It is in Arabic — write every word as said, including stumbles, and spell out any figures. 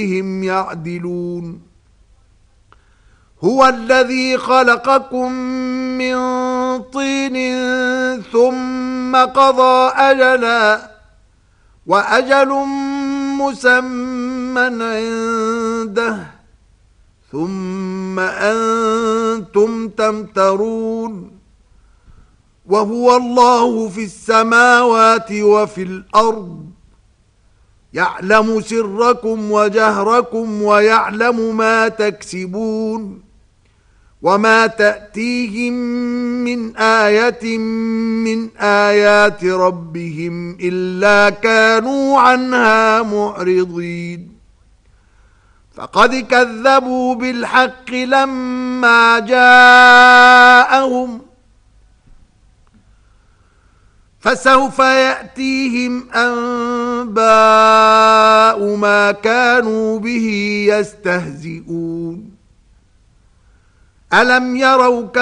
هم يعدلون هو الذي خلقكم من طين ثم قضى أجلا وأجل مسمى عنده ثم أنتم تمترون وهو الله في السماوات وفي الأرض يعلم سركم وجهركم ويعلم ما تكسبون وما تأتيهم من آية من آيات ربهم إلا كانوا عنها معرضين فقد كذبوا بالحق لما جاءهم فسوف يأتيهم أنباء ما كانوا به يستهزئون ألم يروا